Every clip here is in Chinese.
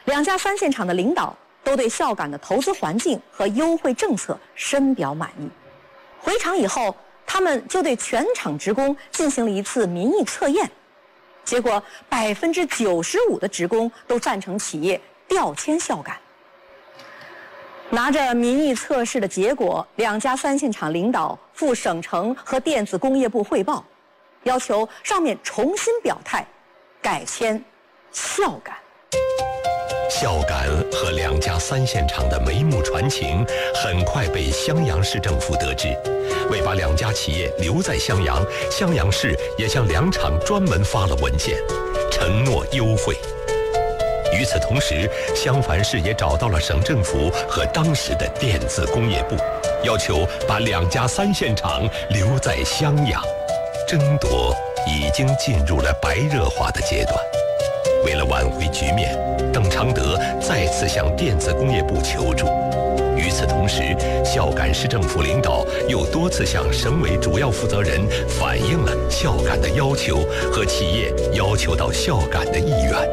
两家三线厂的领导都对孝感的投资环境和优惠政策深表满意。回厂以后，他们就对全厂职工进行了一次民意测验，结果95%的职工都赞成企业调迁孝感。拿着民意测试的结果，两家三线厂领导赴省城和电子工业部汇报，要求上面重新表态，改迁孝感。 孝感和两家三线厂的眉目传情很快被襄阳市政府得知，为把两家企业留在襄阳，襄阳市也向两厂专门发了文件，承诺优惠。与此同时，襄樊市也找到了省政府和当时的电子工业部，要求把两家三线厂留在襄阳。争夺已经进入了白热化的阶段。为了挽回局面，邓昌德再次向电子工业部求助。与此同时，孝感市政府领导又多次向省委主要负责人反映了孝感的要求和企业要求到孝感的意愿。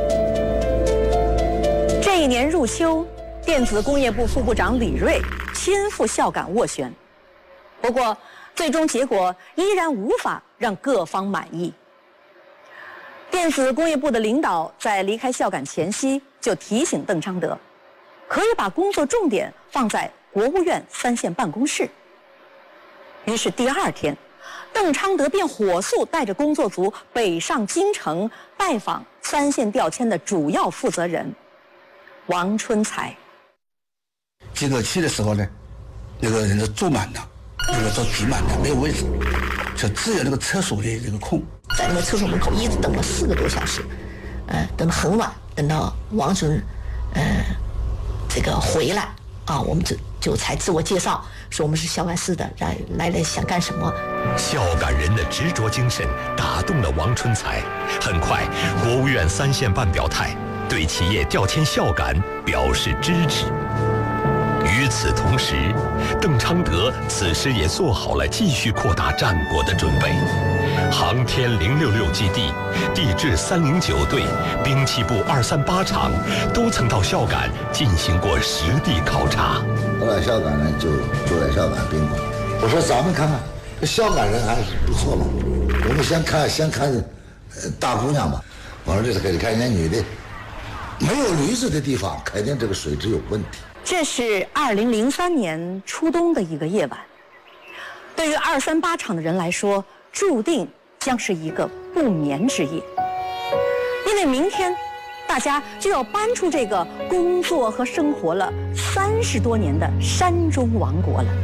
这一年入秋，电子工业部副部长李锐亲赴孝感斡旋，不过最终结果依然无法让各方满意。电子工业部的领导在离开孝感前夕就提醒邓昌德，可以把工作重点放在国务院三线办公室。于是第二天，邓昌德便火速带着工作组北上京城拜访三线调迁的主要负责人王春才。 接到去的时候呢，那个人是坐满的，那个都挤满的，没有位置，就只有那个厕所的这个空。 在那个厕所门口一直等了4个多小时，等到很晚，等到王主任，这个回来啊，我们就才自我介绍，说我们是孝感市的，来想干什么。 孝感人的执着精神打动了王春才，很快，国务院三线办表态，对企业调迁孝感表示支持。与此同时，邓昌德此时也做好了继续扩大战果的准备。航天066基地、地质309队、兵器部238厂都曾到孝感进行过实地考察。 后来孝感呢就住在孝感宾馆。我说咱们看看，这孝感人还是不错嘛。我们先看大姑娘吧。我说这是给你看见女的，没有驴子的地方，肯定这个水质有问题。 这是2003年初冬的一个夜晚，对于238厂的人来说，注定将是一个不眠之夜，因为明天大家就要搬出这个工作和生活了30多年的山中王国了。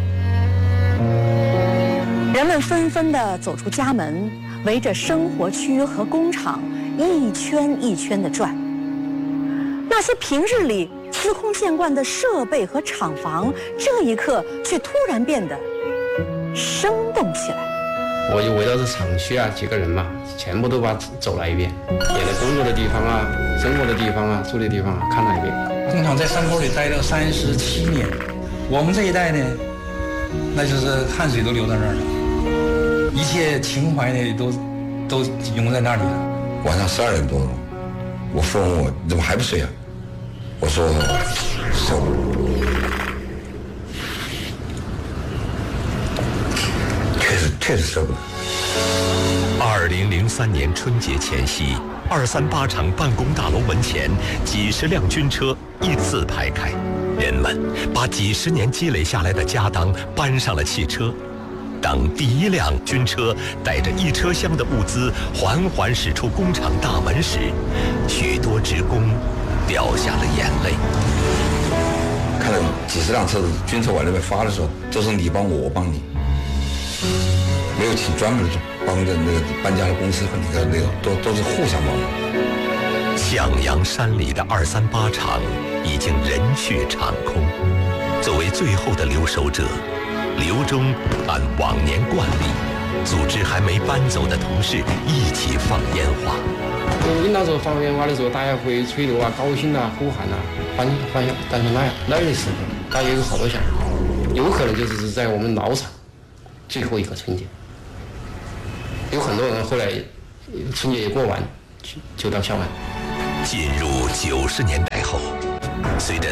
人们纷纷地走出家门，围着生活区和工厂一圈一圈地转。那些平日里司空见惯的设备和厂房，这一刻却突然变得生动起来。 我就围绕着厂区啊，几个人嘛，全部都把走了一遍，原来工作的地方啊、生活的地方啊、住的地方啊，看了一遍。 工厂在山沟里待了37年，我们这一代呢，那就是汗水都流到那儿了，一切情怀呢都涌在那里了。 晚上12点多，我父母问我你怎么还不睡啊？我说受不了，确实受不了。 2003年春节前夕，238厂办公大楼门前，几十辆军车一字排开，人们把几十年积累下来的家当搬上了汽车。当第一辆军车带着1车厢的物资缓缓驶出工厂大门时，许多职工掉下了眼泪。 看到几十辆车子军车往那边发的时候，都是你帮我，我帮你，没有请专门的帮着那个搬家的公司和你的那个都是互相帮忙。 向阳山里的238厂已经人去厂空，作为最后的留守者，刘忠按往年惯例，组织还没搬走的同事一起放烟花。 领导说放烟花的时候，大家会吹牛啊、高兴啊、呼喊啊、欢笑。但是那的时候，大家有好多想法，有可能就是在我们老厂最后一个春节，有很多人后来春节也过完，就到校门。 进入90年代后， 随着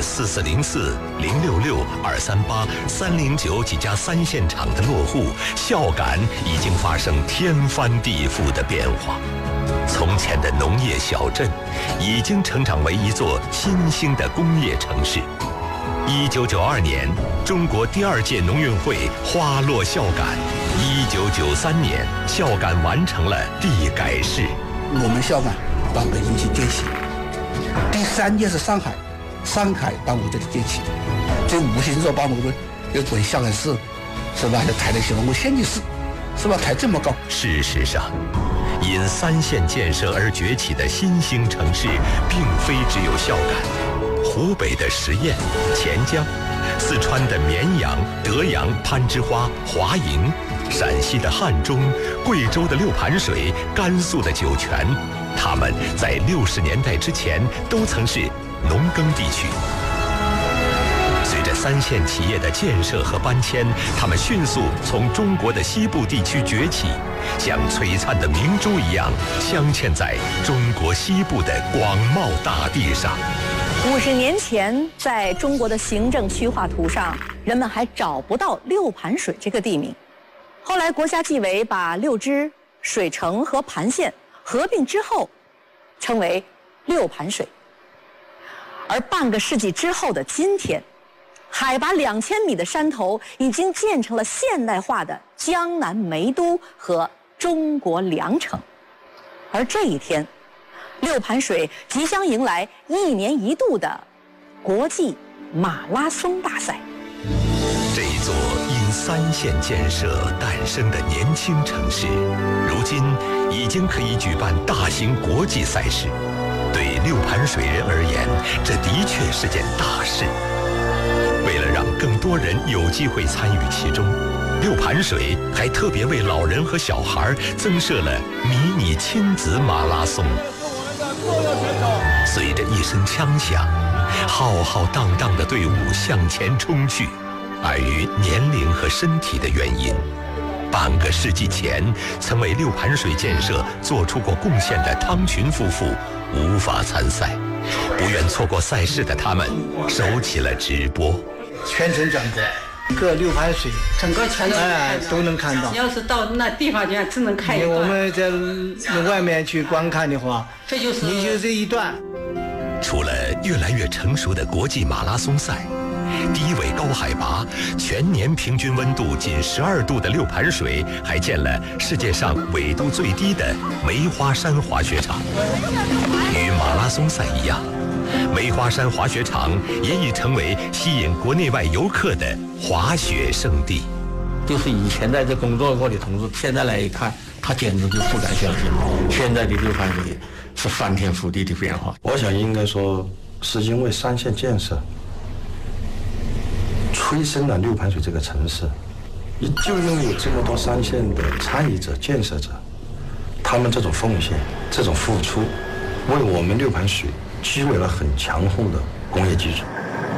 4404、066、238、309几家3线厂的落户，孝感已经发生天翻地覆的变化。从前的农业小镇，已经成长为一座新兴的工业城市。1992年，中国第2届农运会花落孝感。1993年，孝感完成了地改市。 我们孝感帮北京去建起。第3届是上海帮我这里建起。这无形中把我们要滚孝感市，是吧？要抬得起来，我县级市，是吧？抬这么高。 事实上，因3线建设而崛起的新兴城市，并非只有孝感。湖北的十堰、潜江，四川的绵阳、德阳、攀枝花、华营，陕西的汉中，贵州的六盘水，甘肃的酒泉，他们在60年代之前都曾是农耕地区。随着3线企业的建设和搬迁，他们迅速从中国的西部地区崛起，像璀璨的明珠一样镶嵌在中国西部的广袤大地上。 50年前，在中国的行政区划图上，人们还找不到六盘水这个地名。后来，国家纪委把六支、水城和盘县合并之后，称为六盘水。而半个世纪之后的今天，海拔2000米的山头已经建成了现代化的江南梅都和中国良城。而这一天，六盘水即将迎来1年1度的国际马拉松大赛。 这一座因3线建设诞生的年轻城市，如今已经可以举办大型国际赛事。对六盘水人而言，这的确是件大事。为了让更多人有机会参与其中，六盘水还特别为老人和小孩增设了迷你亲子马拉松。随着一声枪响，浩浩荡荡的队伍向前冲去。碍于年龄和身体的原因，半个世纪前曾为六盘水建设做出过贡献的汤群夫妇无法参赛。不愿错过赛事的他们收起了直播， 全程转播，各六盘水整个全都能看到。 要是到那地方去，只能看一段。 我们在外面去观看的话， 这就是你就这一段。 除了越来越成熟的国际马拉松赛，低纬高海拔、全年平均温度仅12度的六盘水，还建了世界上纬度最低的梅花山滑雪场。与马拉松赛一样，梅花山滑雪场也已成为吸引国内外游客的滑雪胜地。 就是以前在这工作过的同志，现在来一看，他简直就不敢相信，现在的六盘水是翻天覆地的变化。 我想应该说，是因为3线建设催生了六盘水这个城市，就因为有这么多3线的参与者、建设者，他们这种奉献、这种付出，为我们六盘水积累了很强厚的工业基础。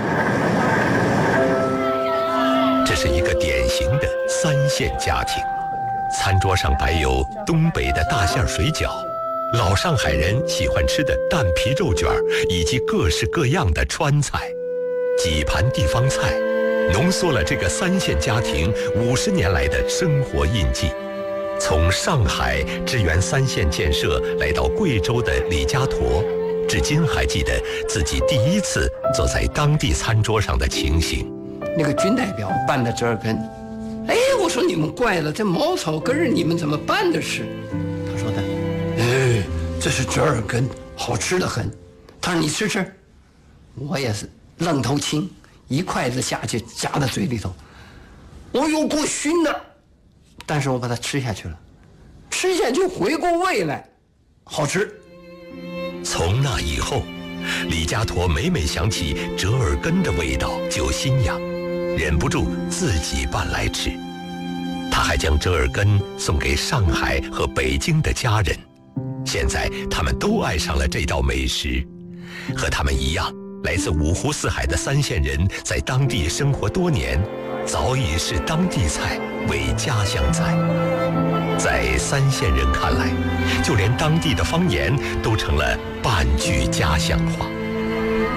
这是一个典型的3线家庭，餐桌上摆有东北的大馅水饺，老上海人喜欢吃的蛋皮肉卷，以及各式各样的川菜。几盘地方菜浓缩了这个3线家庭50年来的生活印记。从上海支援3线建设来到贵州的李家坨，至今还记得自己第一次坐在当地餐桌上的情形。 那个军代表拌的折耳根，哎，我说你们怪了，这茅草根儿你们怎么拌的是？他说的，哎，这是折耳根，好吃的很。他说你吃吃，我也是愣头青，一筷子下去夹在嘴里头，我有够熏的，但是我把它吃下去了，吃下去回过味来，好吃。 从那以后，李家坨每每想起折耳根的味道就心痒，忍不住自己拌来吃。他还将折耳根送给上海和北京的家人，现在他们都爱上了这道美食。和他们一样，来自五湖四海的3线人在当地生活多年，早已视当地菜为家乡菜。在3线人看来，就连当地的方言都成了半句家乡话。虽然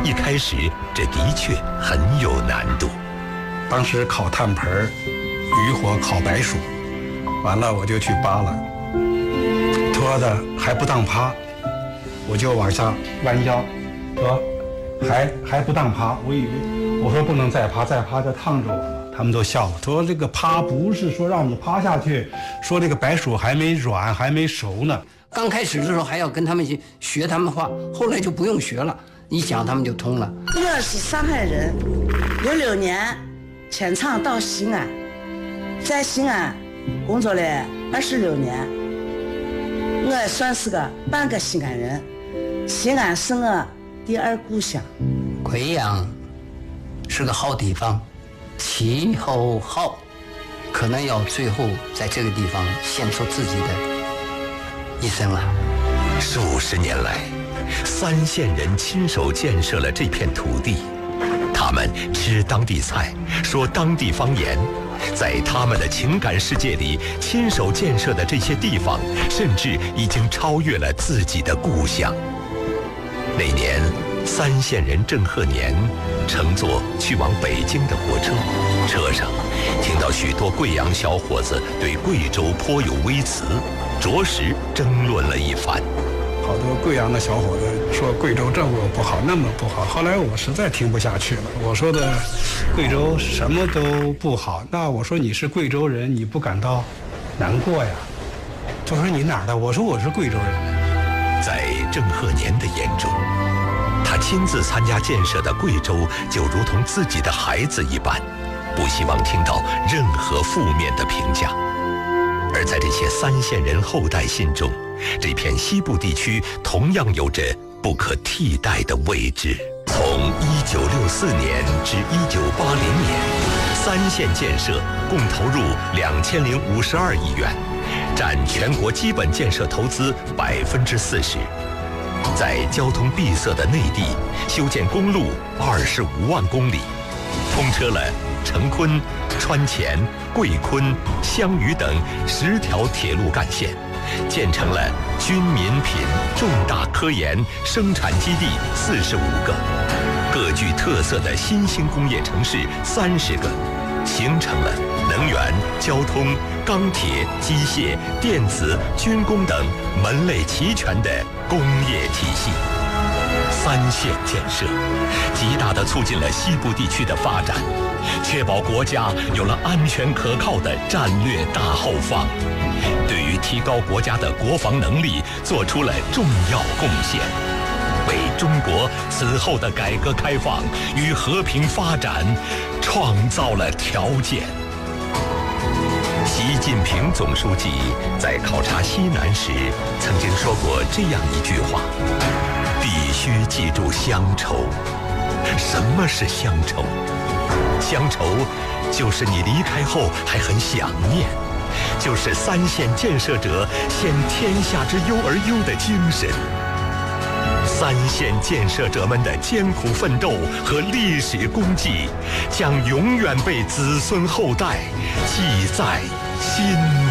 一开始这的确很有难度。 当时烤炭盆，渔火烤白薯，完了我就去扒了，拖的还不当趴，我就往下弯腰，说还不当趴，我说不能再趴就烫着我了。他们都笑了，说这个趴不是说让你趴下去，说这个白薯还没软还没熟呢。 刚开始的时候还要跟他们去学他们话，后来就不用学了，一讲他们就通了。 我是上海人，66年迁厂到西安，在西安工作了26年，我算是个半个西安人，西安是我第二故乡。 贵阳是个好地方，气候好，可能要最后在这个地方献出自己的一生了。 数十年来，3线人亲手建设了这片土地，他们吃当地菜，说当地方言，在他们的情感世界里，亲手建设的这些地方，甚至已经超越了自己的故乡。那年，3线人郑鹤年乘坐去往北京的火车，车上听到许多贵阳小伙子对贵州颇有微词，着实争论了一番。 好多贵阳的小伙子说贵州这么不好那么不好，后来我实在听不下去了，我说的贵州什么都不好，那我说你是贵州人，你不感到难过呀？他说你哪儿的？我说我是贵州人。 在郑鹤年的眼中，他亲自参加建设的贵州就如同自己的孩子一般，不希望听到任何负面的评价。而在这些3线人后代心中，这片西部地区同样有着不可替代的位置。从1964年至1980年，3线建设共投入2052亿元，占全国基本建设投资40%。在交通闭塞的内地，修建公路25万公里，通车了成昆、川黔、贵昆、襄渝等10条铁路干线，建成了军民品重大科研生产基地45个，各具特色的新兴工业城市30个，形成了能源、交通、钢铁、机械、电子、军工等门类齐全的工业体系。3线建设极大地促进了西部地区的发展，确保国家有了安全可靠的战略大后方，对于提高国家的国防能力做出了重要贡献，为中国此后的改革开放与和平发展创造了条件。习近平总书记在考察西南时曾经说过这样一句话：必须记住乡愁。什么是乡愁？乡愁就是你离开后还很想念，就是3线建设者献天下之忧而忧的精神。3线建设者们的艰苦奋斗和历史功绩，将永远被子孙后代记在心